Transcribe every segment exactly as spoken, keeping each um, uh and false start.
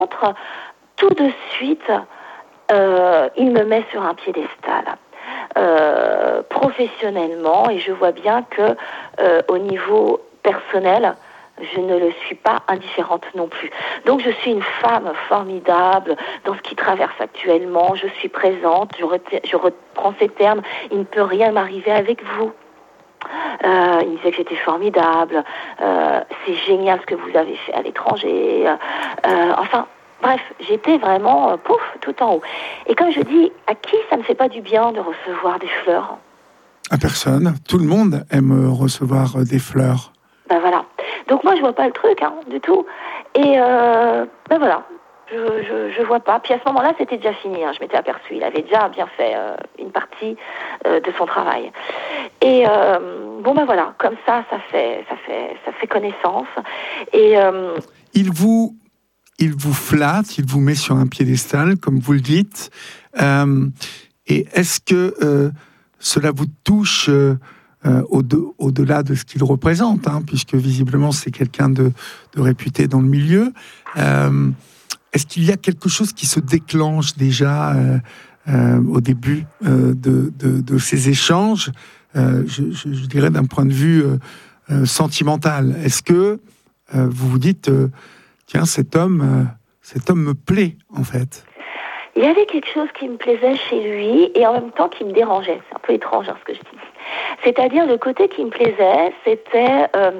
contre, tout de suite, euh, il me met sur un piédestal. Euh, professionnellement, et je vois bien que euh, au niveau personnel, je ne le suis pas indifférente non plus. Donc je suis une femme formidable dans ce qui traverse actuellement, je suis présente, je, reti- je reprends ces termes, il ne peut rien m'arriver avec vous. Euh, il me disait que j'étais formidable, euh, c'est génial ce que vous avez fait à l'étranger, euh, enfin bref, j'étais vraiment, euh, pouf, tout en haut. Et comme je dis, à qui ça ne fait pas du bien de recevoir des fleurs ? À personne. Tout le monde aime recevoir des fleurs. Ben voilà. Donc moi, je vois pas le truc, hein, du tout. Et euh, ben voilà, je, je, je vois pas. Puis à ce moment-là, c'était déjà fini. Hein. Je m'étais aperçue. Il avait déjà bien fait euh, une partie euh, de son travail. Et euh, bon ben voilà, comme ça, ça fait, ça fait, ça fait connaissance. Et euh, il vous, il vous flatte, il vous met sur un piédestal, comme vous le dites. Euh, et est-ce que euh, cela vous touche euh, euh, au-de, au-delà de ce qu'il représente, hein, puisque visiblement c'est quelqu'un de, de réputé dans le milieu. Euh, est-ce qu'il y a quelque chose qui se déclenche déjà euh, euh, au début euh, de, de, de ces échanges, euh, je, je, je dirais d'un point de vue euh, euh, sentimental? Est-ce que euh, vous vous dites, euh, tiens, cet homme, euh, cet homme me plaît en fait? Il y avait quelque chose qui me plaisait chez lui et en même temps qui me dérangeait. C'est un peu étrange hein, ce que je dis. C'est-à-dire le côté qui me plaisait, c'était euh,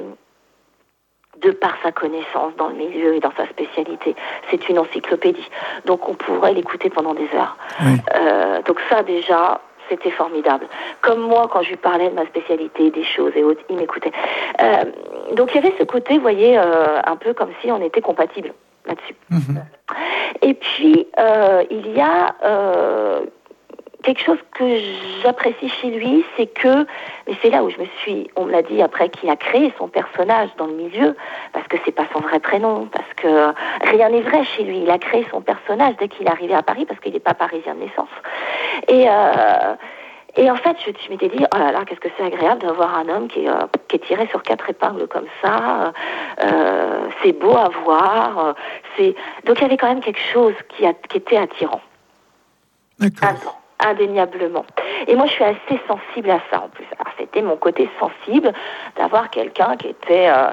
de par sa connaissance dans le milieu et dans sa spécialité. C'est une encyclopédie. Donc on pourrait l'écouter pendant des heures. Oui. Euh, donc ça déjà, c'était formidable. Comme moi, quand je lui parlais de ma spécialité, des choses et autres, il m'écoutait. Euh, donc il y avait ce côté, vous voyez, euh, un peu comme si on était compatibles là-dessus. Mmh. Et puis, euh, il y a euh, quelque chose que j'apprécie chez lui, c'est que, mais c'est là où je me suis, on me l'a dit après, qu'il a créé son personnage dans le milieu, parce que c'est pas son vrai prénom, parce que rien n'est vrai chez lui. Il a créé son personnage dès qu'il est arrivé à Paris, parce qu'il n'est pas parisien de naissance. Et... Euh, Et en fait, je, je m'étais dit, oh là là, qu'est-ce que c'est agréable d'avoir un homme qui est, euh, qui est tiré sur quatre épingles comme ça. Euh, c'est beau à voir. C'est... Donc il y avait quand même quelque chose qui, a, qui était attirant. D'accord. Indéniablement. Et moi, je suis assez sensible à ça en plus. Alors, c'était mon côté sensible d'avoir quelqu'un qui était euh,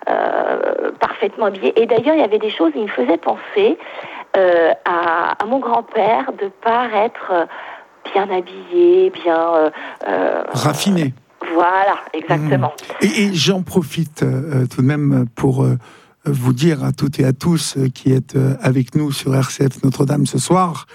euh, parfaitement habillé. Et d'ailleurs, il y avait des choses, il me faisait penser euh, à, à mon grand-père de paraître... Euh, bien habillé, bien... Euh, euh, Raffiné. Voilà, exactement. Mmh. Et, et j'en profite euh, tout de même pour euh, vous dire à toutes et à tous euh, qui êtes euh, avec nous sur R C F Notre-Dame ce soir,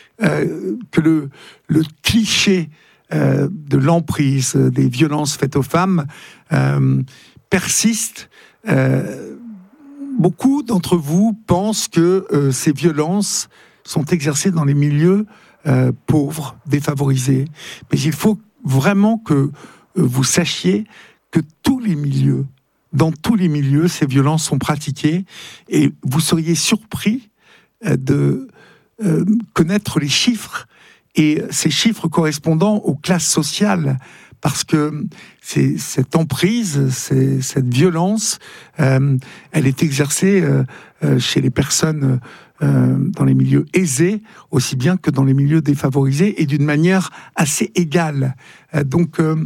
euh, que le, le cliché euh, de l'emprise, des violences faites aux femmes, euh, persiste. Euh, beaucoup d'entre vous pensent que euh, ces violences sont exercées dans les milieux Euh, pauvres, défavorisés. Mais il faut vraiment que euh, vous sachiez que tous les milieux, dans tous les milieux, ces violences sont pratiquées et vous seriez surpris euh, de euh, connaître les chiffres et ces chiffres correspondant aux classes sociales. Parce que c'est, cette emprise, c'est, cette violence, euh, elle est exercée euh, euh, chez les personnes euh, dans les milieux aisés, aussi bien que dans les milieux défavorisés, et d'une manière assez égale. Euh, donc, euh,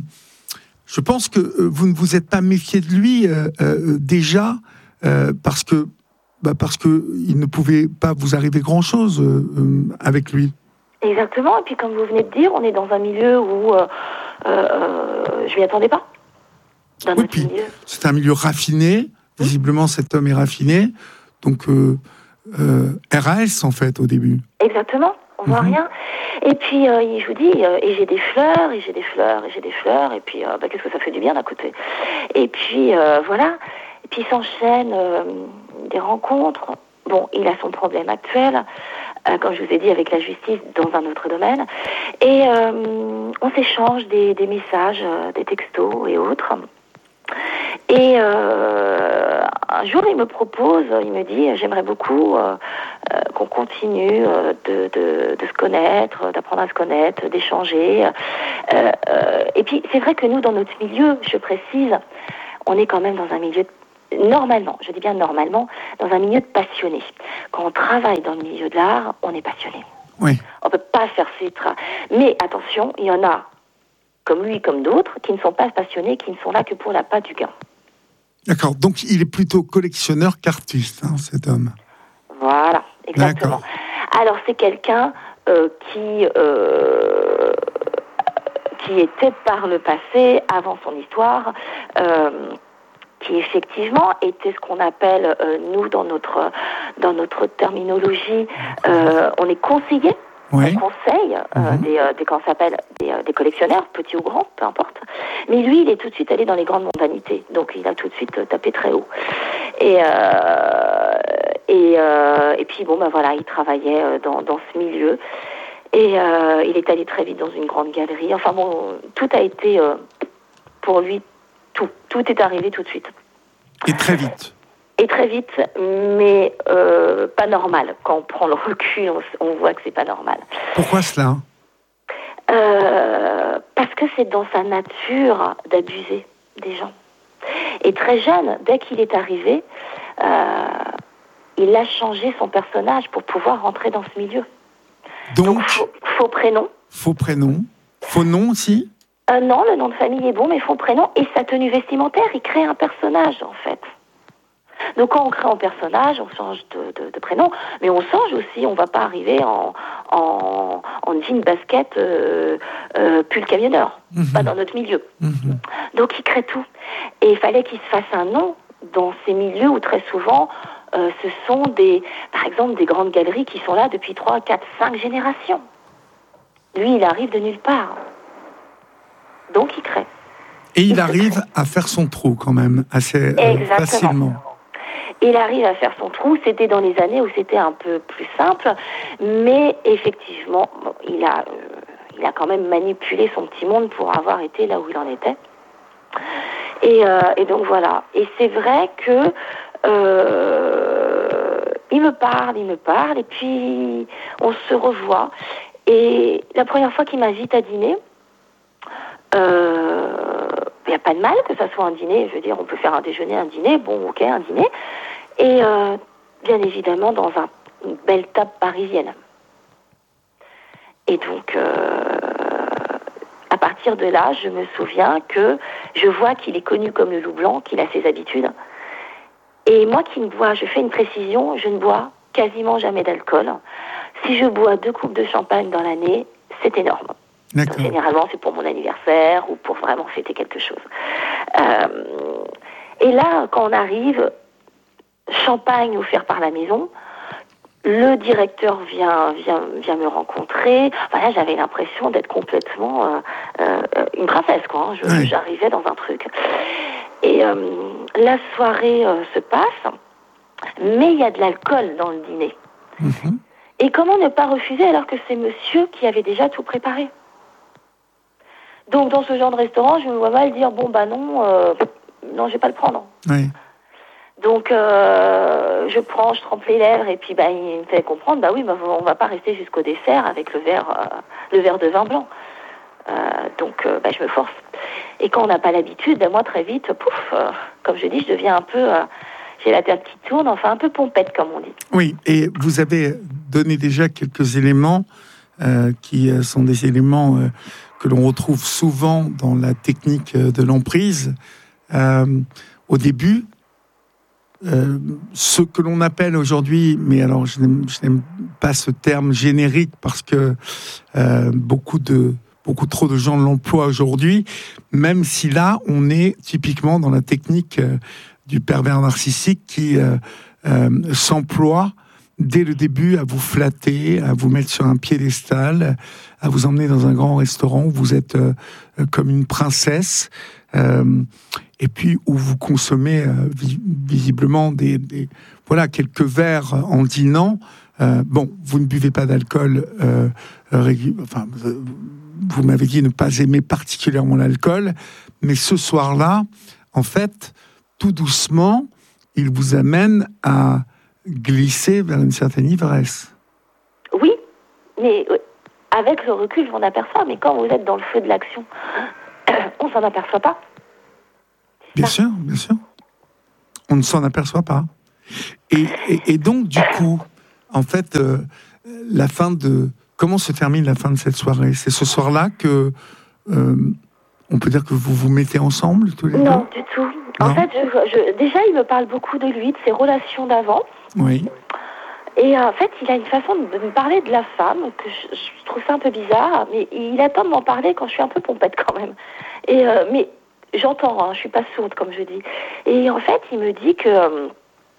je pense que euh, vous ne vous êtes pas méfié de lui euh, euh, déjà, euh, parce que bah parce que il ne pouvait pas vous arriver grand-chose euh, euh, avec lui. Exactement, et puis comme vous venez de dire, on est dans un milieu où euh, euh, je m'y attendais pas. Dans oui, notre puis milieu. c'est un milieu raffiné, visiblement mmh. cet homme est raffiné, donc euh, euh, R A S en fait au début. Exactement, on voit mmh. rien. Et puis euh, je vous dis, euh, et j'ai des fleurs, et j'ai des fleurs, et j'ai des fleurs, et puis euh, bah, qu'est-ce que ça fait du bien d'un côté. Et puis euh, voilà, et puis s'enchaînent euh, des rencontres. Bon, il a son problème actuel, euh, comme je vous ai dit, avec la justice dans un autre domaine. Et euh, on s'échange des, des messages, euh, des textos et autres. Et euh, un jour, il me propose, il me dit, j'aimerais beaucoup euh, euh, qu'on continue euh, de, de, de se connaître, d'apprendre à se connaître, d'échanger. Euh, euh, et puis, c'est vrai que nous, dans notre milieu, je précise, on est quand même dans un milieu normalement, je dis bien normalement, dans un milieu de passionnés. Quand on travaille dans le milieu de l'art, on est passionné. Oui. On ne peut pas faire ses tra... Mais attention, il y en a, comme lui, comme d'autres, qui ne sont pas passionnés, qui ne sont là que pour la pâte du gain. D'accord, donc il est plutôt collectionneur qu'artiste, hein, cet homme. Voilà, exactement. D'accord. Alors c'est quelqu'un euh, qui... Euh, qui était par le passé, avant son histoire, euh, qui effectivement était ce qu'on appelle, euh, nous, dans notre, dans notre terminologie, euh, on est conseillé, oui. on conseille euh, mm-hmm. des, euh, des, comment ça s'appelle, des, euh, des collectionneurs, petits ou grands, peu importe. Mais lui, il est tout de suite allé dans les grandes mondanités, donc il a tout de suite euh, tapé très haut. Et, euh, et, euh, et puis, bon, ben voilà, il travaillait euh, dans, dans ce milieu. Et euh, il est allé très vite dans une grande galerie. Enfin bon, tout a été euh, pour lui, tout. Tout est arrivé tout de suite. Et très vite. Et très vite, mais euh, pas normal. Quand on prend le recul, on, on voit que c'est pas normal. Pourquoi cela ? euh, Parce que c'est dans sa nature d'abuser des gens. Et très jeune, dès qu'il est arrivé, euh, il a changé son personnage pour pouvoir rentrer dans ce milieu. Donc, Donc faux, faux prénom. Faux prénom. Faux nom aussi euh, Non, le nom de famille est bon, mais faux prénom. Et sa tenue vestimentaire, il crée un personnage, en fait. Donc quand on crée un personnage, on change de, de, de prénom, mais on change aussi, on ne va pas arriver en, en, en jean basket euh, euh, pull camionneur, mm-hmm. pas dans notre milieu. Mm-hmm. Donc il crée tout. Et il fallait qu'il se fasse un nom dans ces milieux où très souvent... Euh, ce sont des, par exemple, des grandes galeries qui sont là depuis trois, quatre, cinq générations. Lui, il arrive de nulle part. Donc, il crée. Et il, il arrive à faire son trou, quand même, assez euh, facilement. Il arrive à faire son trou. C'était dans les années où c'était un peu plus simple. Mais, effectivement, bon, il a, euh, il a quand même manipulé son petit monde pour avoir été là où il en était. Et, euh, et donc, voilà. Et c'est vrai que Euh, il me parle, il me parle, et puis on se revoit. Et la première fois qu'il m'invite à dîner, il euh, n'y a pas de mal que ça soit un dîner. Je veux dire, on peut faire un déjeuner, un dîner, bon, ok, un dîner. Et euh, bien évidemment, dans un, une belle table parisienne. Et donc, euh, à partir de là, je me souviens que je vois qu'il est connu comme le loup blanc, qu'il a ses habitudes. Et moi qui ne bois, je fais une précision, je ne bois quasiment jamais d'alcool. Si je bois deux coupes de champagne dans l'année, c'est énorme. Donc, généralement, c'est pour mon anniversaire ou pour vraiment fêter quelque chose. Euh, et là, quand on arrive, champagne offert par la maison, le directeur vient, vient, vient me rencontrer. Voilà, j'avais l'impression d'être complètement euh, euh, une princesse, quoi. Hein. Je, oui. J'arrivais dans un truc. Et euh, la soirée euh, se passe, mais il y a de l'alcool dans le dîner. Mmh. Et comment ne pas refuser alors que c'est monsieur qui avait déjà tout préparé ? Donc dans ce genre de restaurant, je me vois mal dire, bon bah non, euh, non je vais pas le prendre. Oui. Donc euh, je prends, je trempe les lèvres et puis bah, il me fait comprendre, bah oui, bah, on va pas rester jusqu'au dessert avec le verre, euh, le verre de vin blanc. Euh, donc euh, bah, je me force. Et quand on n'a pas l'habitude, ben moi très vite, pouf, euh, comme je dis, je deviens un peu, euh, j'ai la tête qui tourne, enfin un peu pompette comme on dit. Oui, et vous avez donné déjà quelques éléments euh, qui sont des éléments euh, que l'on retrouve souvent dans la technique de l'emprise. Euh, au début, euh, ce que l'on appelle aujourd'hui, mais alors je n'aime, je n'aime pas ce terme générique parce que euh, beaucoup de Beaucoup trop de gens l'emploient aujourd'hui, même si là, on est typiquement dans la technique euh, du pervers narcissique qui euh, euh, s'emploie dès le début à vous flatter, à vous mettre sur un piédestal, à vous emmener dans un grand restaurant où vous êtes euh, comme une princesse, euh, et puis où vous consommez euh, vis- visiblement des, des, voilà, quelques verres en dînant. Euh, bon, vous ne buvez pas d'alcool, euh, régu- enfin... Euh, vous m'avez dit ne pas aimer particulièrement l'alcool, mais ce soir-là, en fait, tout doucement, il vous amène à glisser vers une certaine ivresse. Oui, mais avec le recul, je m'en aperçois, mais quand vous êtes dans le feu de l'action, on s'en aperçoit pas. Bien sûr, bien sûr. on ne s'en aperçoit pas. Et, et, et donc, du coup, en fait, euh, la fin de... Comment se termine la fin de cette soirée ? C'est ce soir-là que... Euh, on peut dire que vous vous mettez ensemble, tous les deux ? Non, du tout. Non. En fait, je, je, déjà, il me parle beaucoup de lui, de ses relations d'avant. Oui. Et en fait, il a une façon de me parler de la femme, que je, je trouve ça un peu bizarre, mais il attend de m'en parler quand je suis un peu pompette quand même. Et, euh, mais j'entends, hein, je suis pas sourde, comme je dis. Et en fait, il me dit que...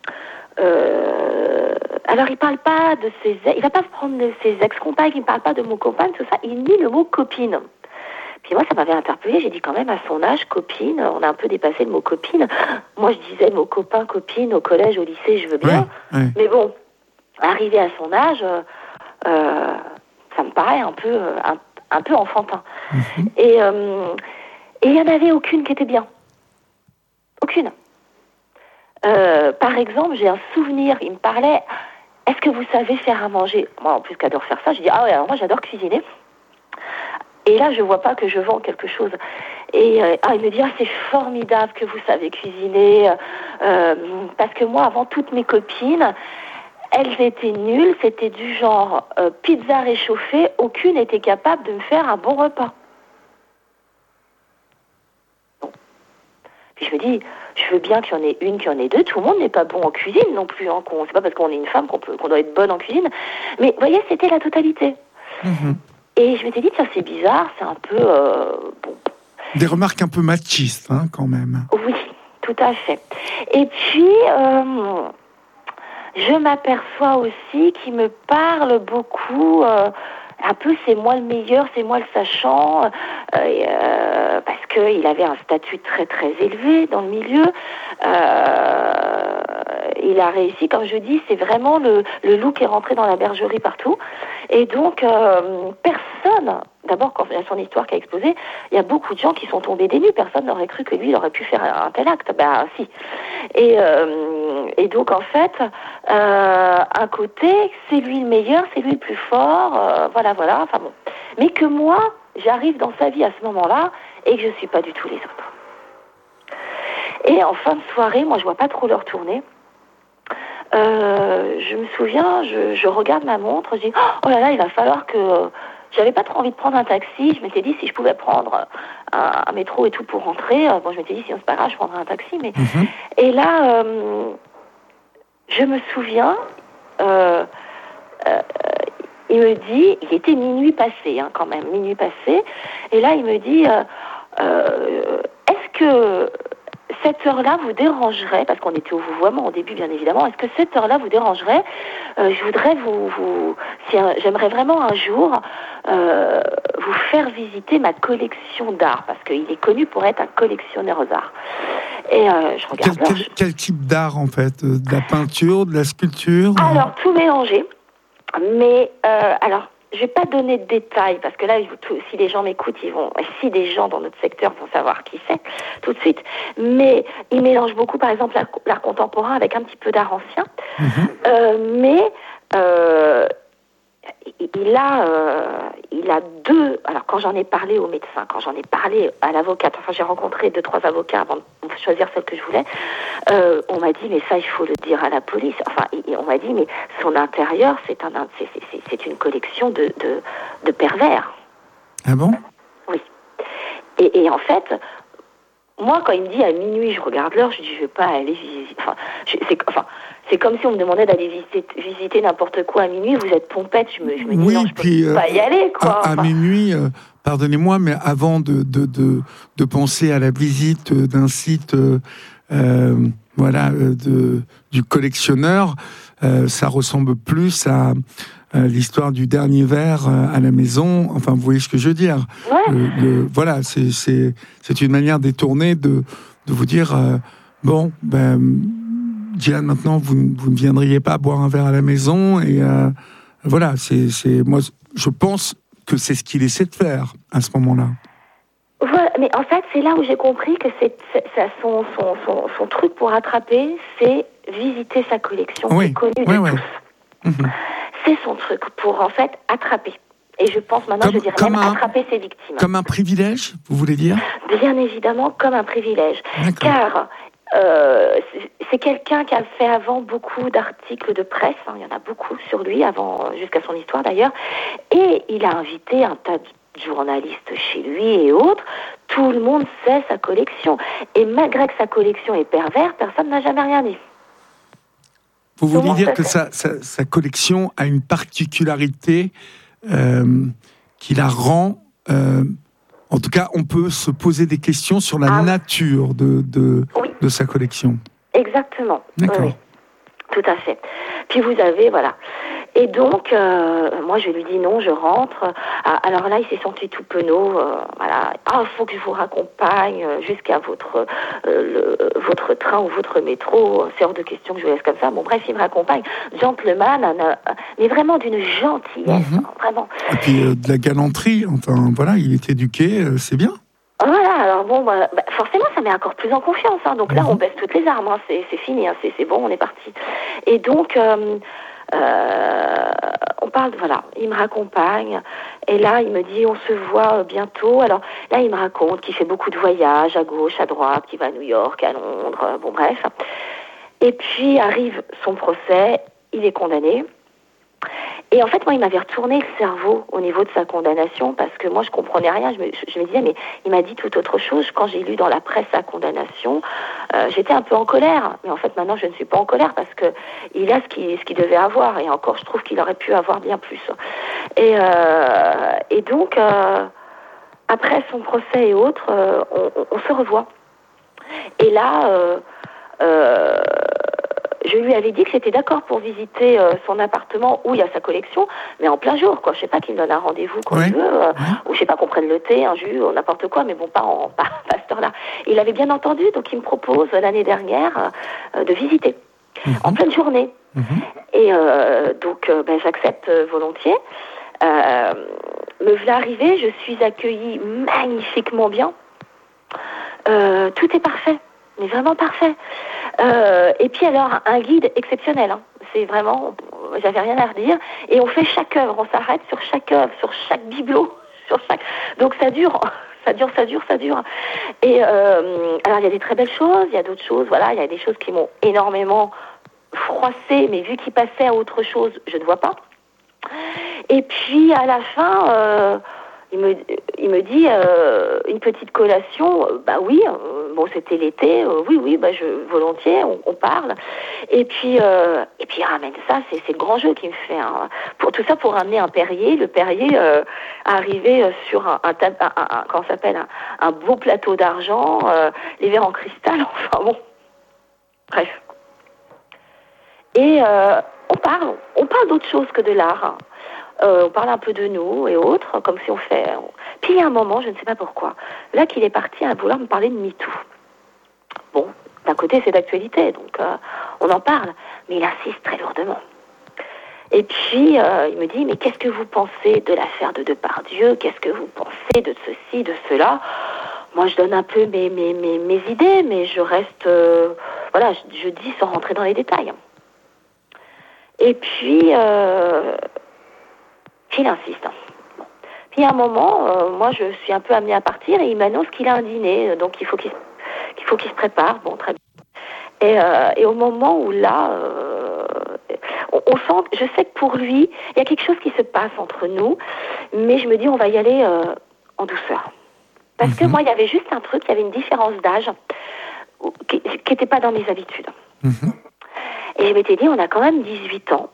Euh, alors, il parle pas de ses... Il va pas prendre ses ex-compagnes, il parle pas de mon copain, tout ça. Il dit le mot copine. Puis moi, ça m'avait interpellée. J'ai dit quand même, à son âge, copine, on a un peu dépassé le mot copine. Moi, je disais mot copain, copine, au collège, au lycée, je veux bien. Oui, oui. Mais bon, arrivé à son âge, euh, ça me paraît un peu, un, un peu enfantin. Mm-hmm. Et euh, il n'y en avait aucune qui était bien. Aucune. Euh, par exemple, j'ai un souvenir, il me parlait, est-ce que vous savez faire à manger ? Moi, en plus qu'adore faire ça, je dis, ah ouais, alors moi j'adore cuisiner. Et là, je vois pas que je vends quelque chose. Et euh, ah, il me dit, ah, c'est formidable que vous savez cuisiner. Euh, parce que moi, avant, toutes mes copines, elles étaient nulles. C'était du genre euh, pizza réchauffée. Aucune n'était capable de me faire un bon repas. Bon. Puis je me dis, je veux bien qu'il y en ait une, qu'il y en ait deux. Tout le monde n'est pas bon en cuisine non plus. Hein, qu'on, c'est pas parce qu'on est une femme qu'on, peut, qu'on doit être bonne en cuisine. Mais vous voyez, c'était la totalité. Mmh. Et je m'étais dit, ça c'est bizarre, c'est un peu... Euh, bon. Des remarques un peu machistes, hein, quand même. Oui, tout à fait. Et puis, euh, je m'aperçois aussi qu'il me parle beaucoup... Euh, un peu, c'est moi le meilleur, c'est moi le sachant, euh, euh, parce qu'il avait un statut très très élevé dans le milieu. Euh, il a réussi, comme je dis, c'est vraiment le, le loup qui est rentré dans la bergerie partout. Et donc, euh, personne, d'abord, quand il y a son histoire qui a explosé, il y a beaucoup de gens qui sont tombés des nues. Personne n'aurait cru que lui, il aurait pu faire un, un tel acte. Ben, si. Et, euh, et donc, en fait, euh, un côté, c'est lui le meilleur, c'est lui le plus fort, euh, voilà, voilà, enfin bon. Mais que moi, j'arrive dans sa vie à ce moment-là et que je ne suis pas du tout les autres. Et en fin de soirée, moi, je vois pas trop l'heure tourner. Euh, je me souviens, je, je regarde ma montre, je dis oh là là, il va falloir que... J'avais pas trop envie de prendre un taxi, je m'étais dit si je pouvais prendre un, un métro et tout pour rentrer, bon je m'étais dit sinon c'est pas grave, je prendrais un taxi, mais... Mm-hmm. Et là, euh, je me souviens, euh, euh, il me dit, il était minuit passé, hein, quand même, minuit passé, et là il me dit, euh, euh, est-ce que... cette heure-là vous dérangerait, parce qu'on était au vouvoiement au début bien évidemment, est-ce que cette heure-là vous dérangerait ? euh, Je voudrais vous, vous si un, j'aimerais vraiment un jour euh, vous faire visiter ma collection d'art, parce qu'il est connu pour être un collectionneur d'art. Et euh, je regarde. Quel, quel, quel type d'art en fait ? De la peinture, de la sculpture ? Alors tout mélangé, mais euh, alors. Je ne vais pas donner de détails, parce que là, si les gens m'écoutent, ils vont, si des gens dans notre secteur vont savoir qui c'est, tout de suite. Mais il mélange beaucoup, par exemple, l'art, l'art contemporain avec un petit peu d'art ancien. Mmh. Euh, mais euh, il a, euh, il a deux... Alors, quand j'en ai parlé au médecin, quand j'en ai parlé à l'avocate, enfin, j'ai rencontré deux, trois avocats avant de choisir celle que je voulais, euh, on m'a dit, mais ça, il faut le dire à la police. Enfin, il, on m'a dit, mais son intérieur, c'est, un, c'est, c'est, c'est une collection de, de, de pervers. Ah bon ? Oui. Et, et en fait... Moi, quand il me dit à minuit, je regarde l'heure, je dis, je ne vais pas aller visiter... Enfin, je, c'est, enfin, c'est comme si on me demandait d'aller visiter, visiter n'importe quoi à minuit. Vous êtes pompette, je me, je me dis, oui, non, je puis, peux euh, pas y aller, quoi. À, à enfin... minuit, euh, pardonnez-moi, mais avant de, de, de, de penser à la visite d'un site euh, euh, voilà, de, du collectionneur, euh, ça ressemble plus à... Euh, l'histoire du dernier verre euh, à la maison, enfin vous voyez ce que je veux dire. Ouais. Le, le, voilà, c'est, c'est, c'est une manière détournée de, de vous dire euh, bon, ben, Diane, maintenant vous, vous ne viendriez pas boire un verre à la maison et euh, voilà, c'est, c'est, moi je pense que c'est ce qu'il essaie de faire à ce moment-là. Voilà, mais en fait c'est là où j'ai compris que c'est, c'est, c'est son, son, son, son truc pour attraper, c'est visiter sa collection, oui. qui est connue oui, de oui. tous. Mmh. C'est son truc pour, en fait, attraper. Et je pense maintenant, comme, je dirais même un, attraper ses victimes. Comme un privilège, vous voulez dire ? Bien évidemment, comme un privilège. D'accord. Car euh, c'est, c'est quelqu'un qui a fait avant beaucoup d'articles de presse, hein, il y en a beaucoup sur lui, avant, jusqu'à son histoire d'ailleurs, et il a invité un tas de journalistes chez lui et autres. Tout le monde sait sa collection. Et malgré que sa collection est perverse, personne n'a jamais rien dit. Vous voulez dire que sa, sa, sa collection a une particularité euh, qui la rend... Euh, en tout cas, on peut se poser des questions sur la ah, nature de, de, oui. de sa collection. Exactement. D'accord. Oui, tout à fait. Puis vous avez, voilà... Et donc, euh, moi, je lui dis non, je rentre. Ah, alors là, il s'est senti tout penaud. Euh, voilà. Ah, il faut que je vous raccompagne jusqu'à votre euh, le, votre train ou votre métro. C'est hors de question que je vous laisse comme ça. Bon, bref, il me raccompagne. Gentleman, euh, mais vraiment d'une gentillesse, mm-hmm. hein, vraiment. Et puis euh, de la galanterie. Enfin, voilà, il est éduqué, euh, c'est bien. Voilà, alors bon, bah, bah, forcément, ça met encore plus en confiance. Hein. Donc là, mm-hmm. on baisse toutes les armes. Hein. C'est, c'est fini, hein. c'est, c'est bon, on est parti. Et donc... Euh, Euh, on parle, voilà, il me raccompagne et là il me dit on se voit bientôt. Alors là il me raconte qu'il fait beaucoup de voyages à gauche, à droite, qu'il va à New York, à Londres, bon bref. Et puis arrive son procès, il est condamné. Et en fait, moi, il m'avait retourné le cerveau au niveau de sa condamnation parce que moi, je comprenais rien. Je me, je me disais, mais il m'a dit tout autre chose. Quand j'ai lu dans la presse sa condamnation, euh, j'étais un peu en colère. Mais en fait, maintenant, je ne suis pas en colère parce que il a ce qu'il, ce qu'il devait avoir. Et encore, je trouve qu'il aurait pu avoir bien plus. Et, euh, et donc, euh, après son procès et autres, euh, on, on, on se revoit. Et là... Euh, euh, je lui avais dit que j'étais d'accord pour visiter euh, son appartement où il y a sa collection, mais en plein jour, quoi. Je sais pas, qu'il me donne un rendez-vous quand il veut, euh, ou je sais pas, qu'on prenne le thé, un jus, ou n'importe quoi, mais bon, pas en pas, pas à cette heure-là. Il avait bien entendu, donc il me propose l'année dernière euh, de visiter, mm-hmm. en pleine journée. Mm-hmm. Et euh, donc, euh, ben, j'accepte volontiers. Euh, me voilà arrivée, je suis accueillie magnifiquement bien. Euh, tout est parfait. Mais vraiment parfait. Euh, et puis alors, un guide exceptionnel. Hein. C'est vraiment, j'avais rien à redire. Et on fait chaque œuvre, on s'arrête sur chaque œuvre, sur chaque bibelot, sur chaque. Donc ça dure, ça dure, ça dure, ça dure. Et euh, alors il y a des très belles choses, il y a d'autres choses. Voilà, il y a des choses qui m'ont énormément froissée, mais vu qu'il passait à autre chose, je ne vois pas. Et puis à la fin. Euh, Il me, il me dit euh, une petite collation, euh, bah oui, euh, bon c'était l'été, euh, oui oui, bah je volontiers, on, on parle. Et puis euh, et puis il ramène ça, c'est, c'est le grand jeu qu'il me fait. Hein. Pour tout ça pour ramener un Perrier, le Perrier euh, arrivé euh, sur un, un, un, un, un comment ça s'appelle, un, un beau plateau d'argent, euh, les verres en cristal, enfin bon, bref. Et euh, on parle, on parle d'autre chose que de l'art. Hein. Euh, on parle un peu de nous et autres, comme si on fait... Puis il y a un moment, je ne sais pas pourquoi, là qu'il est parti à vouloir me parler de MeToo. Bon, d'un côté c'est d'actualité, donc euh, on en parle, mais il insiste très lourdement. Et puis euh, il me dit, mais qu'est-ce que vous pensez de l'affaire de Depardieu ? Qu'est-ce que vous pensez de ceci, de cela ? Moi je donne un peu mes, mes, mes, mes idées, mais je reste... Euh, voilà, je, je dis sans rentrer dans les détails. Et puis... Euh, Puis il insiste. Bon. Puis à un moment, euh, moi je suis un peu amenée à partir et il m'annonce qu'il a un dîner, donc il faut qu'il, qu'il faut qu'il se prépare. Bon, très bien. Et, euh, et au moment où là, euh, on, on sent, je sais que pour lui, il y a quelque chose qui se passe entre nous, mais je me dis on va y aller euh, en douceur. Parce mm-hmm. que moi, il y avait juste un truc, il y avait une différence d'âge qui n'était pas dans mes habitudes. Mm-hmm. Et je m'étais dit, on a quand même dix-huit ans.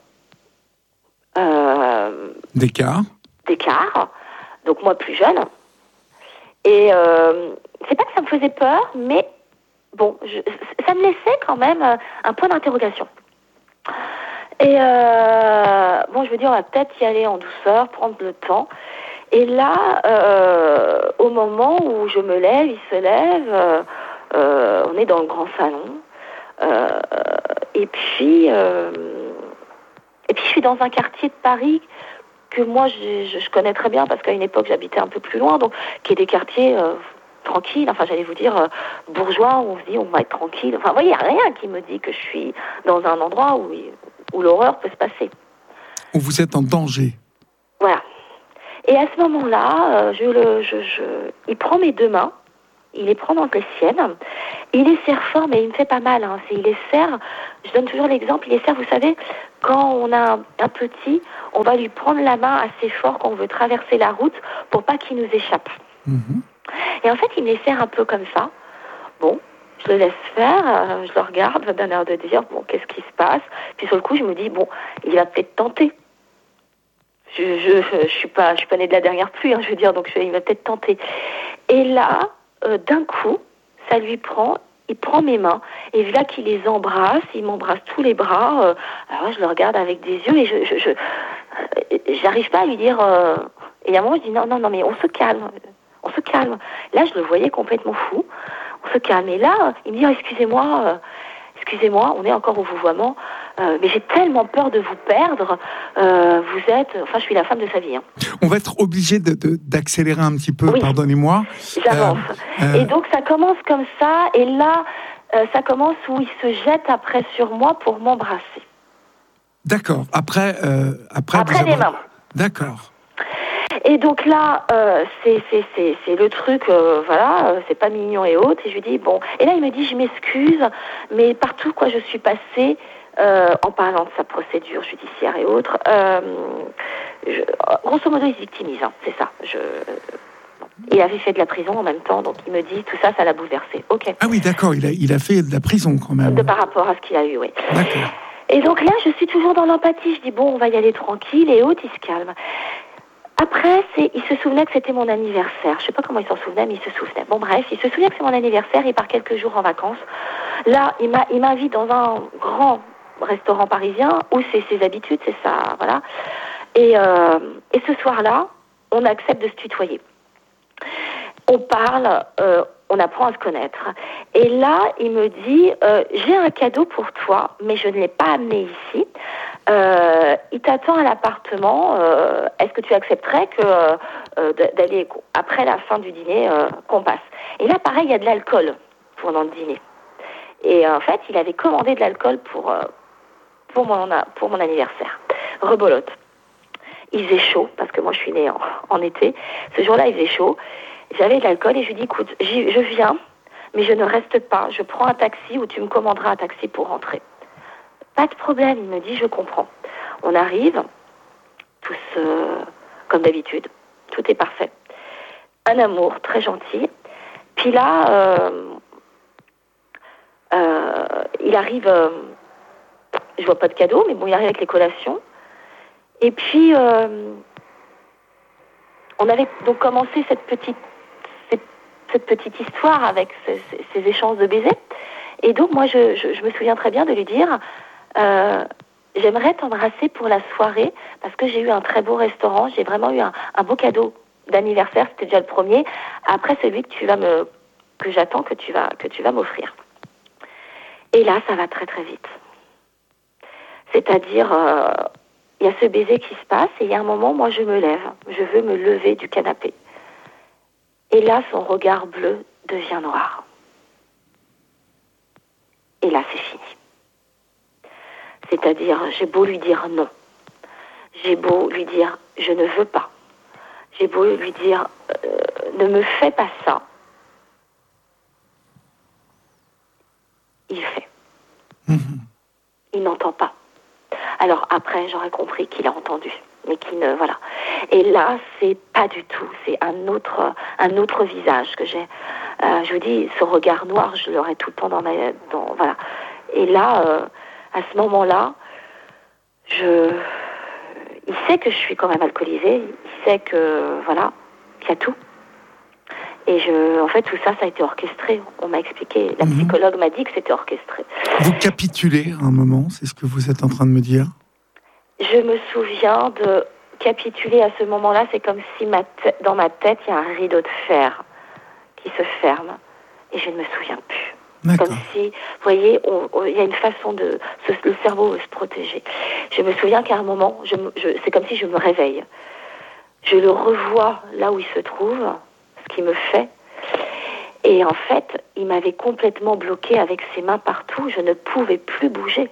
Euh, d'écart. D'écart. Donc moi plus jeune. Et euh, c'est pas que ça me faisait peur, mais bon, je, ça me laissait quand même un point d'interrogation. Et euh, bon, je veux dire, on va peut-être y aller en douceur, prendre le temps. Et là, euh, au moment où je me lève, il se lève, euh, on est dans le grand salon. Euh, et puis... Euh, Et puis je suis dans un quartier de Paris que moi je, je, je connais très bien parce qu'à une époque j'habitais un peu plus loin, donc qui est des quartiers euh, tranquilles, enfin j'allais vous dire euh, bourgeois, où on se dit on va être tranquille. Enfin vous voyez, il n'y a rien qui me dit que je suis dans un endroit où, où l'horreur peut se passer. Où vous êtes en danger. Voilà. Et à ce moment-là, euh, je le, je, je, il prend mes deux mains, il les prend dans les siennes, il les serre fort, mais il me fait pas mal. Hein. C'est, il les serre, je donne toujours l'exemple, il les serre, vous savez, quand on a un, un petit, on va lui prendre la main assez fort quand on veut traverser la route pour pas qu'il nous échappe. Mmh. Et en fait, il me les serre un peu comme ça. Bon, je le laisse faire, euh, je le regarde, d'un air de dire, bon, qu'est-ce qui se passe? Puis sur le coup, je me dis, bon, il va peut-être tenter. Je, je, je, je suis pas, je suis pas née de la dernière pluie, hein, je veux dire, donc je, il va peut-être tenter. Et là, euh, d'un coup, ça lui prend, il prend mes mains, et là qu'il les embrasse, il m'embrasse tous les bras, euh, alors je le regarde avec des yeux, et je, je, je euh, j'arrive pas à lui dire, euh, et à un moment je dis, non, non, non, mais on se calme, on se calme. Là, je le voyais complètement fou, on se calme, et là, il me dit, oh, excusez-moi, euh, excusez-moi, on est encore au vouvoiement, euh, mais j'ai tellement peur de vous perdre, euh, vous êtes, enfin, je suis la femme de sa vie. Hein. On va être obligé de, de, d'accélérer un petit peu, oui, pardonnez-moi. J'avance. Euh, euh... Et donc, ça commence comme ça, et là, euh, ça commence où il se jette après sur moi pour m'embrasser. D'accord, après... Euh, après après vous les avoir... mains. D'accord. Et donc là, euh, c'est, c'est, c'est, c'est le truc, euh, voilà, euh, c'est pas mignon et autres. Et je lui dis, bon. Et là, il me dit, je m'excuse, mais partout, quoi, je suis passée, euh, en parlant de sa procédure judiciaire et autres, euh, je, grosso modo, il se victimise, hein, c'est ça. Je, il avait fait de la prison en même temps, donc il me dit, tout ça, ça l'a bouleversé. Ok. Ah oui, d'accord, il a, il a fait de la prison quand même. De par rapport à ce qu'il a eu, oui. D'accord. Et donc là, je suis toujours dans l'empathie. Je dis, bon, on va y aller tranquille, et autres, il se calme. Après, c'est, il se souvenait que c'était mon anniversaire. Je sais pas comment il s'en souvenait, mais il se souvenait. Bon, bref, il se souvient que c'est mon anniversaire, il part quelques jours en vacances. Là, il, m'a, il m'invite dans un grand restaurant parisien, où c'est ses habitudes, c'est ça, voilà. Et, euh, et ce soir-là, on accepte de se tutoyer. On parle, euh, on apprend à se connaître. Et là, il me dit, euh, j'ai un cadeau pour toi, mais je ne l'ai pas amené ici. Euh, il t'attend à l'appartement. Euh, est-ce que tu accepterais que euh, d'aller après la fin du dîner euh, qu'on passe? Et là, pareil, il y a de l'alcool pendant le dîner. Et euh, en fait, il avait commandé de l'alcool pour euh, pour mon pour mon anniversaire. Rebolote. Il faisait chaud parce que moi, je suis née en, en été. Ce jour-là, il faisait chaud. J'avais de l'alcool et je lui dis, écoute, je viens, mais je ne reste pas. Je prends un taxi ou tu me commanderas un taxi pour rentrer. Pas de problème, il me dit, je comprends. On arrive, tous euh, comme d'habitude, tout est parfait. Un amour très gentil. Puis là, euh, euh, il arrive, euh, je vois pas de cadeau, mais bon, il arrive avec les collations. Et puis, euh, on avait donc commencé cette petite, cette, cette petite histoire avec ces, ces, ces échanges de baisers. Et donc, moi, je, je, je me souviens très bien de lui dire... Euh, j'aimerais t'embrasser pour la soirée parce que j'ai eu un très beau restaurant, j'ai vraiment eu un, un beau cadeau d'anniversaire, c'était déjà le premier, après celui que tu vas me, que j'attends que tu vas, que tu vas m'offrir. Et là, ça va très très vite. C'est-à-dire, euh, il y a ce baiser qui se passe et il y a un moment, moi je me lève, je veux me lever du canapé. Et là, son regard bleu devient noir. Et là, c'est fini. C'est-à-dire, j'ai beau lui dire non, j'ai beau lui dire je ne veux pas, j'ai beau lui dire euh, ne me fais pas ça, il fait. Mm-hmm. Il n'entend pas. Alors après, j'aurais compris qu'il a entendu, mais qu'il ne, voilà. Et là, c'est pas du tout, c'est un autre, un autre visage que j'ai. Euh, je vous dis, ce regard noir, je l'aurai tout le temps dans ma, dans, voilà. Et là, euh, à ce moment-là, je, il sait que je suis quand même alcoolisée, il sait que, voilà, qu'il y a tout. Et je, en fait, tout ça, ça a été orchestré. On m'a expliqué, la psychologue m'a dit que c'était orchestré. Vous capitulez à un moment, c'est ce que vous êtes en train de me dire? Je me souviens de capituler à ce moment-là, c'est comme si ma t- dans ma tête, il y a un rideau de fer qui se ferme et je ne me souviens plus. D'accord. Comme si, vous voyez, il y a une façon de... Ce, le cerveau veut se protéger. Je me souviens qu'à un moment, je, je, c'est comme si je me réveille. Je le revois là où il se trouve, ce qu'il me fait. Et en fait, il m'avait complètement bloqué avec ses mains partout. Je ne pouvais plus bouger.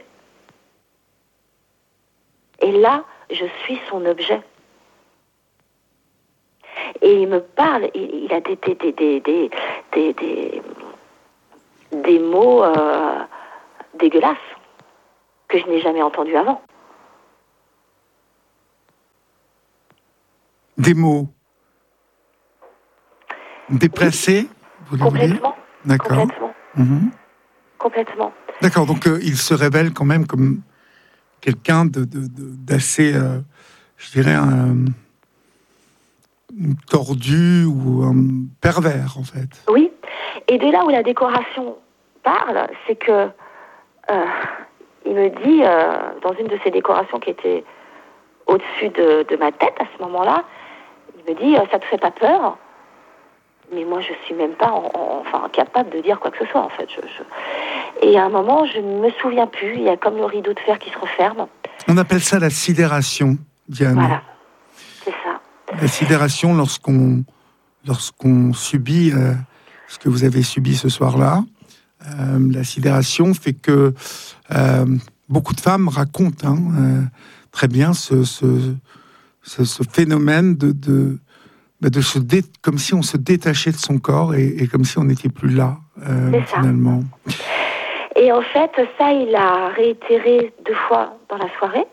Et là, je suis son objet. Et il me parle, il, il a des, des, des, des, des, des, des, des mots euh, dégueulasses que je n'ai jamais entendus avant. Des mots déplacés, oui. vous voulez dire ? Complètement. D'accord. Complètement. Mmh. Complètement. D'accord, donc euh, il se révèle quand même comme quelqu'un de, de, de, d'assez, euh, je dirais, un, un tordu ou un pervers, en fait. Oui, et de là où la décoration parle, c'est que euh, il me dit, euh, dans une de ces décorations qui était au-dessus de, de ma tête à ce moment-là, il me dit, euh, ça te fait pas peur ? Mais moi, je suis même pas en, en, enfin, capable de dire quoi que ce soit, en fait. Je, je... Et à un moment, je ne me souviens plus, il y a comme le rideau de fer qui se referme. On appelle ça la sidération, Diane. Voilà, c'est ça. La sidération, lorsqu'on, lorsqu'on subit euh, ce que vous avez subi ce soir-là, euh, la sidération fait que euh, beaucoup de femmes racontent hein, euh, très bien ce, ce, ce, ce phénomène de, de, de se dé, comme si on se détachait de son corps et, et comme si on n'était plus là, euh, finalement. Et en fait, ça, il a réitéré deux fois dans la soirée.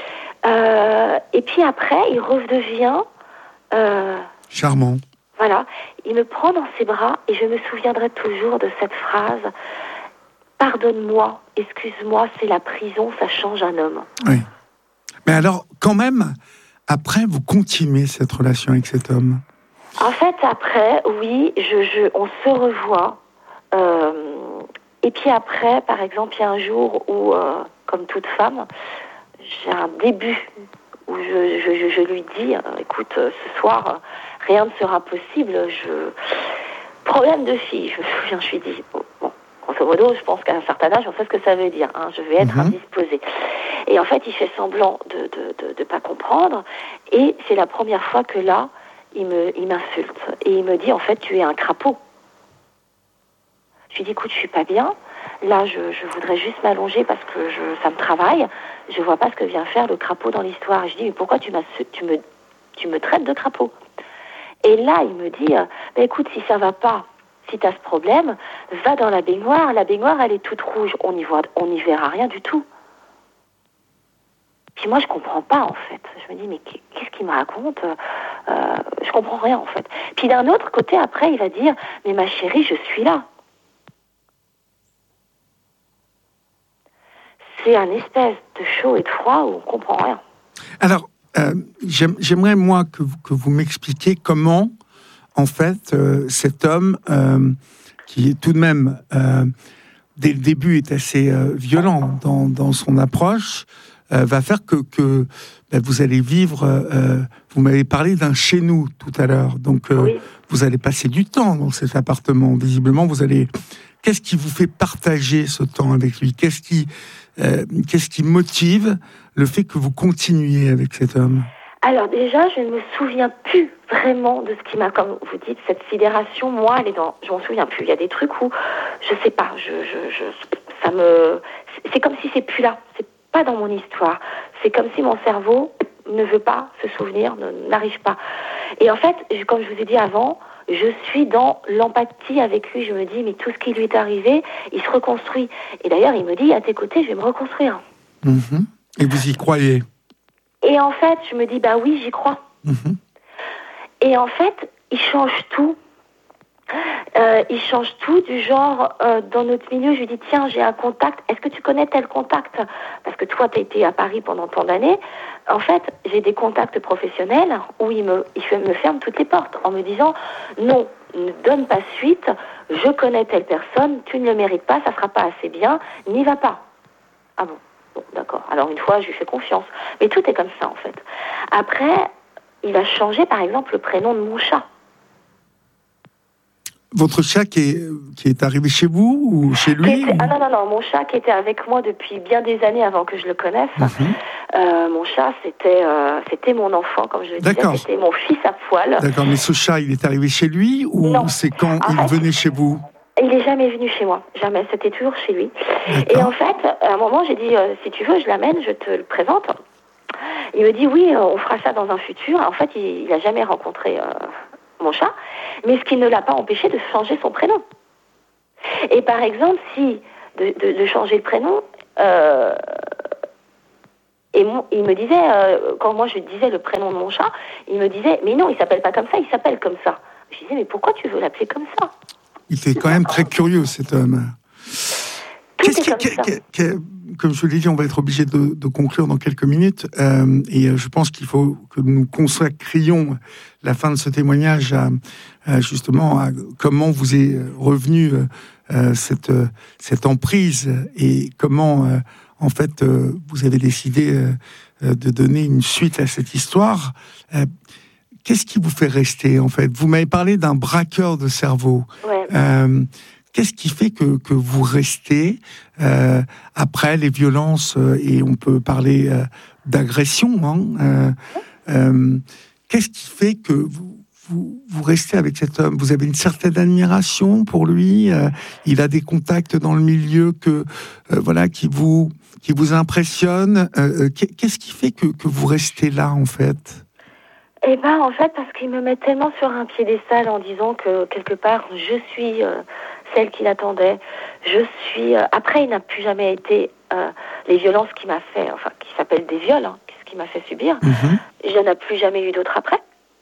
Euh, et puis après, il redevient... Euh, charmant. Voilà. Il me prend dans ses bras et je me souviendrai toujours de cette phrase « Pardonne-moi, excuse-moi, c'est la prison, ça change un homme. » Oui. Mais alors, quand même, après, vous continuez cette relation avec cet homme. En fait, après, oui, je, je, on se revoit. Euh, et puis après, par exemple, il y a un jour où, euh, comme toute femme, j'ai un début où je, je, je, je lui dis euh, « Écoute, euh, ce soir, euh, rien ne sera possible. Je... » Problème de fille, je me souviens, je lui dis « Bon, bon, grosso modo, je pense qu'à un certain âge, on sait ce que ça veut dire. Hein, je vais être mm-hmm. indisposée. » Et en fait, il fait semblant de ne de, de, de pas comprendre. Et c'est la première fois que là, il me, il m'insulte. Et il me dit, en fait, tu es un crapaud. Je lui dis, écoute, je suis pas bien. Là, je, je voudrais juste m'allonger parce que je, ça me travaille. Je vois pas ce que vient faire le crapaud dans l'histoire. Et je dis, mais pourquoi tu, tu, me, tu me traites de crapaud ? Et là, il me dit, bah, écoute, si ça va pas, si tu as ce problème, va dans la baignoire. La baignoire, elle est toute rouge. On n'y voit, on n'y verra rien du tout. Puis moi, je comprends pas, en fait. Je me dis, mais qu'est-ce qu'il me raconte ? euh, Je comprends rien, en fait. Puis d'un autre côté, après, il va dire, mais ma chérie, je suis là. C'est un espèce de chaud et de froid où on comprend rien. Alors, euh, j'aime, j'aimerais, moi, que vous, que vous m'expliquiez comment, en fait, euh, cet homme, euh, qui est tout de même, euh, dès le début, est assez euh, violent dans, dans son approche, Euh, va faire que, que ben, vous allez vivre... Euh, vous m'avez parlé d'un chez nous tout à l'heure. Donc, euh, oui. Vous allez passer du temps dans cet appartement. Visiblement, vous allez... Qu'est-ce qui vous fait partager ce temps avec lui ? Qu'est-ce qui, euh, qu'est-ce qui motive le fait que vous continuiez avec cet homme ? Alors déjà, je ne me souviens plus vraiment de ce qui m'a... Comme vous dites, cette sidération, moi, elle est dans... Je m'en souviens plus. Il y a des trucs où, je sais pas, je, je, je, ça me... C'est comme si c'est plus là. C'est pas dans mon histoire. C'est comme si mon cerveau ne veut pas se souvenir, ne, n'arrive pas. Et en fait, comme je vous ai dit avant, je suis dans l'empathie avec lui. Je me dis, mais tout ce qui lui est arrivé, il se reconstruit. Et d'ailleurs, il me dit, à tes côtés, je vais me reconstruire. Mmh. Et vous y croyez ? Et en fait, je me dis, bah oui, j'y crois. Mmh. Et en fait, il change tout. Euh, il change tout, du genre, euh, dans notre milieu, je lui dis, tiens, j'ai un contact, est-ce que tu connais tel contact ? Parce que toi, tu as été à Paris pendant tant d'années. En fait, j'ai des contacts professionnels où il me, il me ferme toutes les portes en me disant, non, ne donne pas suite, je connais telle personne, tu ne le mérites pas, ça ne sera pas assez bien, n'y va pas. Ah bon, bon, d'accord. Alors une fois, je lui fais confiance. Mais tout est comme ça, en fait. Après, il a changé, par exemple, le prénom de mon chat. Votre chat qui est, qui est arrivé chez vous ou chez lui était, ou... Ah non, non, non, mon chat qui était avec moi depuis bien des années avant que je le connaisse. Mm-hmm. Euh, mon chat, c'était, euh, c'était mon enfant, comme je le disais, D'accord. C'était mon fils à poil. D'accord, mais ce chat, il est arrivé chez lui ou non. C'est quand en il fait, venait chez vous ? Il n'est jamais venu chez moi, jamais, c'était toujours chez lui. D'accord. Et en fait, à un moment, j'ai dit, euh, si tu veux, je l'amène, je te le présente. Il me dit, oui, on fera ça dans un futur. En fait, il n'a jamais rencontré... Euh, mon chat, mais ce qui ne l'a pas empêché de changer son prénom. Et par exemple, si de, de, de changer de prénom, euh, et mon, il me disait, euh, quand moi je disais le prénom de mon chat, il me disait, mais non, il s'appelle pas comme ça, il s'appelle comme ça. Je disais, mais pourquoi tu veux l'appeler comme ça? Il était quand même très curieux, cet homme. Tout Qu'est-ce est qui, comme qui, ça. qui, qui, comme je l'ai dit, on va être obligé de, de conclure dans quelques minutes. Euh, et je pense qu'il faut que nous consacrions la fin de ce témoignage à, à justement à comment vous est revenue euh, cette, cette emprise et comment, euh, en fait, euh, vous avez décidé euh, de donner une suite à cette histoire. Euh, Qu'est-ce qui vous fait rester, en fait? Vous m'avez parlé d'un braqueur de cerveau. Ouais. Euh, Qu'est-ce qui fait que, que vous restez euh, après les violences, euh, et on peut parler euh, d'agression, hein, euh, euh, qu'est-ce qui fait que vous, vous, vous restez avec cet homme? Vous avez une certaine admiration pour lui, euh, il a des contacts dans le milieu que, euh, voilà, qui vous, qui vous impressionnent. Euh, qu'est-ce qui fait que, que vous restez là, en fait? Eh ben, en fait, parce qu'il me met tellement sur un piédestal en disant que, quelque part, je suis euh, celle qu'il attendait. Je suis... Euh, après, il n'a plus jamais été... Euh, les violences qu'il m'a fait, enfin, qui s'appellent des viols, hein, ce qu'il m'a fait subir, mm-hmm. Je n'en ai plus jamais eu d'autres après.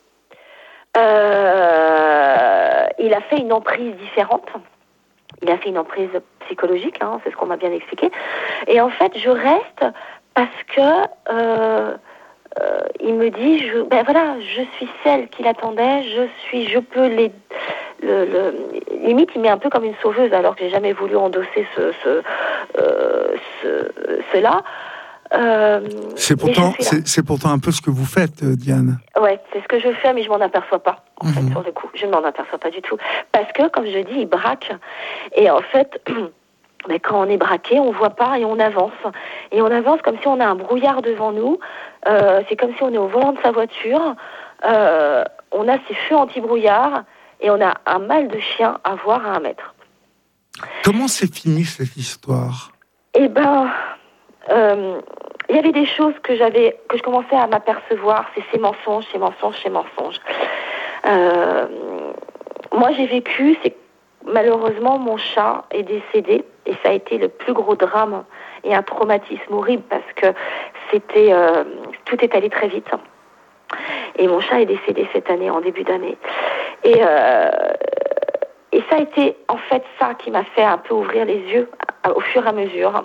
Euh, il a fait une emprise différente. Il a fait une emprise psychologique, hein, c'est ce qu'on m'a bien expliqué. Et en fait, je reste parce que... Euh, Euh, il me dit, je, ben voilà, je suis celle qu'il attendait, je suis, je peux les, le, le, limite, il met un peu comme une sauveuse, alors que j'ai jamais voulu endosser ce, ce, euh, ce cela. Euh, c'est pourtant, c'est, c'est pourtant un peu ce que vous faites, Diane. Ouais, c'est ce que je fais, mais je m'en aperçois pas, en mmh. fait, sur le coup. Je ne m'en aperçois pas du tout. Parce que, comme je dis, il braque. Et en fait, mais quand on est braqué, on voit pas et on avance. Et on avance comme si on a un brouillard devant nous. Euh, c'est comme si on est au volant de sa voiture. Euh, on a ces feux anti-brouillard et on a un mal de chien à voir à un mètre. Comment s'est finie cette histoire? Eh ben, euh, il y avait des choses que j'avais, que je commençais à m'apercevoir. C'est ces mensonges, ces mensonges, ces mensonges. Euh, moi, j'ai vécu, c'est malheureusement, mon chat est décédé et ça a été le plus gros drame et un traumatisme horrible parce que c'était euh, tout est allé très vite. Et mon chat est décédé cette année, en début d'année. Et, euh, et ça a été en fait ça qui m'a fait un peu ouvrir les yeux au fur et à mesure.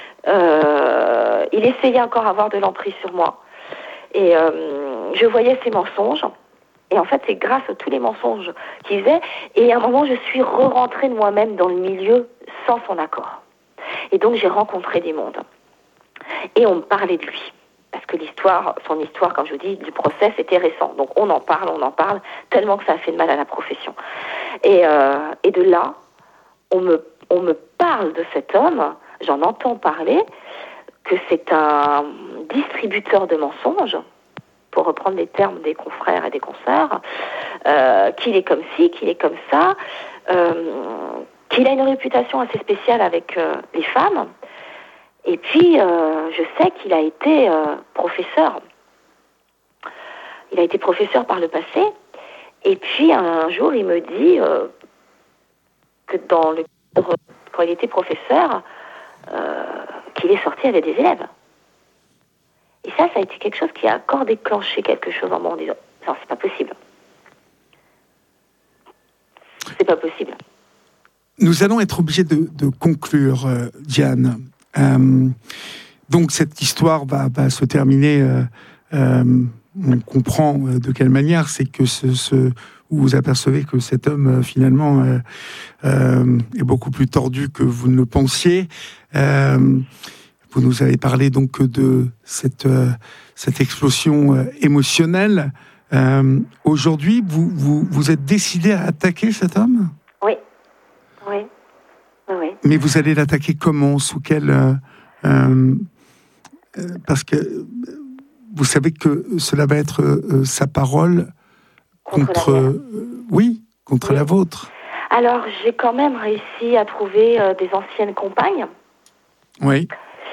Euh, il essayait encore d'avoir de l'emprise sur moi. Et euh, je voyais ses mensonges. Et en fait, c'est grâce à tous les mensonges qu'il faisait. Et à un moment, je suis re-rentrée de moi-même dans le milieu sans son accord. Et donc, j'ai rencontré des mondes. Et on me parlait de lui. Parce que l'histoire, son histoire, comme je vous dis, du procès, c'était récent. Donc, on en parle, on en parle, tellement que ça a fait de mal à la profession. Et, euh, et de là, on me, on me parle de cet homme, j'en entends parler, que c'est un distributeur de mensonges, pour reprendre les termes des confrères et des consoeurs, euh, qu'il est comme ci, qu'il est comme ça, euh, qu'il a une réputation assez spéciale avec euh, les femmes. Et puis, euh, je sais qu'il a été euh, professeur. Il a été professeur par le passé. Et puis, un jour, il me dit euh, que dans le cadre, quand il était professeur, euh, qu'il est sorti avec des élèves. Et ça, ça a été quelque chose qui a encore déclenché quelque chose en moi en disant « Non, c'est pas possible. C'est pas possible. » Nous allons être obligés de, de conclure, euh, Diane. Euh, donc, cette histoire va, va se terminer. Euh, euh, on comprend de quelle manière. C'est que ce, ce, vous vous apercevez que cet homme, finalement, euh, euh, est beaucoup plus tordu que vous ne le pensiez. Euh, Vous nous avez parlé donc de cette, euh, cette explosion euh, émotionnelle. Euh, aujourd'hui, vous, vous, vous êtes décidé à attaquer cet homme ? Oui. Oui. Oui. Mais vous allez l'attaquer comment ? Sous quel... Euh, euh, parce que vous savez que cela va être euh, sa parole contre... contre euh, oui, contre oui. la vôtre. Alors, j'ai quand même réussi à trouver euh, des anciennes compagnes. Oui.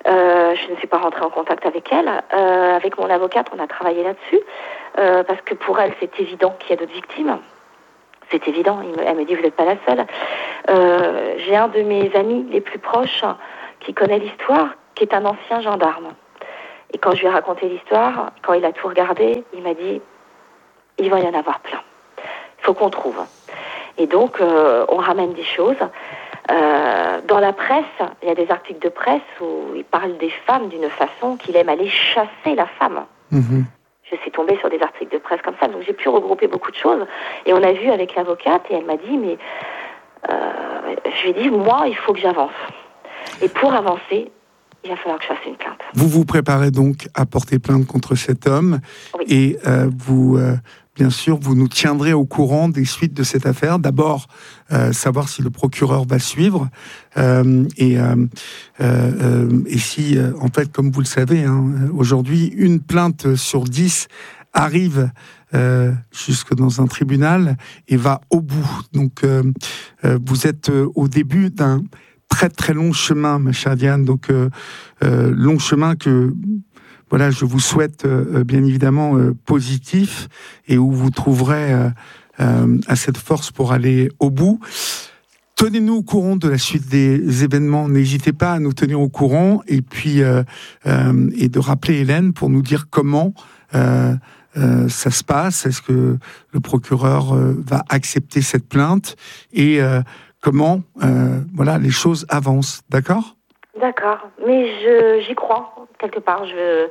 Euh, je ne suis pas rentrée en contact avec elle. Euh, avec mon avocate, on a travaillé là-dessus, euh, parce que pour elle, c'est évident qu'il y a d'autres victimes. C'est évident. Il me, elle me dit, vous n'êtes pas la seule. Euh, j'ai un de mes amis les plus proches qui connaît l'histoire, qui est un ancien gendarme. Et quand je lui ai raconté l'histoire, quand il a tout regardé, il m'a dit, il va y en avoir plein. Il faut qu'on trouve. Et donc, euh, on ramène des choses. Euh, dans la presse, il y a des articles de presse où il parle des femmes d'une façon qu'il aime aller chasser la femme. Mmh. Je suis tombée sur des articles de presse comme ça, donc j'ai pu regrouper beaucoup de choses. Et on a vu avec l'avocate, et elle m'a dit, mais euh, je lui ai dit, moi, il faut que j'avance. Et pour avancer, il va falloir que je fasse une plainte. Vous vous préparez donc à porter plainte contre cet homme, oui. et euh, vous, euh, bien sûr, vous nous tiendrez au courant des suites de cette affaire. D'abord, euh, savoir si le procureur va suivre, euh, et, euh, euh, et si, euh, en fait, comme vous le savez, hein, aujourd'hui, une plainte sur dix arrive euh, jusque dans un tribunal et va au bout. Donc, euh, euh, vous êtes euh, au début d'un très très long chemin, ma chère Diane, donc euh, euh, long chemin que voilà, je vous souhaite euh, bien évidemment euh, positif, et où vous trouverez euh, euh, assez de force pour aller au bout. Tenez-nous au courant de la suite des événements, n'hésitez pas à nous tenir au courant, et puis euh, euh, et de rappeler Hélène pour nous dire comment euh, euh, ça se passe. Est-ce que le procureur euh, va accepter cette plainte, et euh, comment euh, voilà, les choses avancent, d'accord ? D'accord, mais je, j'y crois, quelque part, je,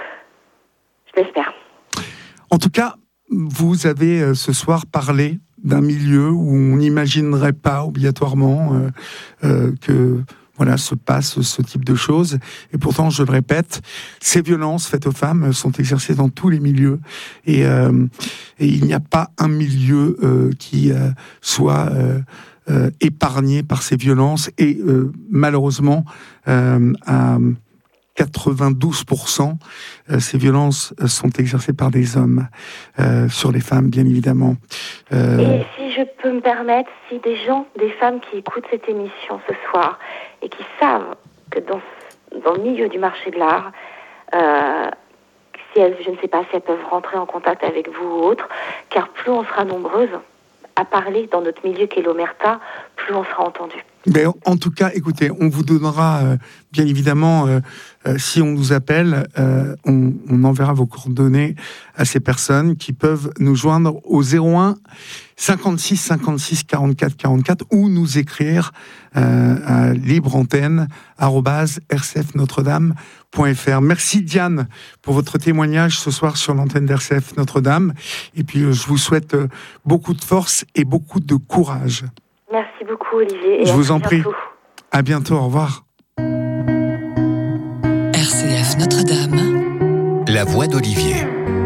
je l'espère. En tout cas, vous avez euh, ce soir parlé d'un milieu où on n'imaginerait pas obligatoirement euh, euh, que voilà, se passe ce type de choses. Et pourtant, je le répète, ces violences faites aux femmes sont exercées dans tous les milieux. Et, euh, et il n'y a pas un milieu euh, qui euh, soit... Euh, Euh, épargnés par ces violences, et euh, malheureusement euh, à quatre-vingt-douze pour cent euh, ces violences euh, sont exercées par des hommes euh, sur les femmes, bien évidemment. Euh... Et si je peux me permettre, si des gens, des femmes qui écoutent cette émission ce soir et qui savent que dans, dans le milieu du marché de l'art, euh, si elles, je ne sais pas si elles peuvent rentrer en contact avec vous ou autre, car plus on sera nombreuses à parler dans notre milieu qu'est l'Omerta, plus on sera entendu. Ben, en tout cas, écoutez, on vous donnera, euh, bien évidemment, euh, euh, si on nous appelle, euh, on, on enverra vos coordonnées à ces personnes qui peuvent nous joindre au zéro un cinquante-six cinquante-six quarante-quatre quarante-quatre, ou nous écrire euh, à libreantenne arobase r c f notre dame point f r. Merci Diane pour votre témoignage ce soir sur l'antenne d'R C F Notre-Dame. Et puis euh, je vous souhaite euh, beaucoup de force et beaucoup de courage. Merci beaucoup Olivier. Et je à vous en prie. Bientôt. À bientôt, au revoir. R C F Notre-Dame. La voix d'Olivier.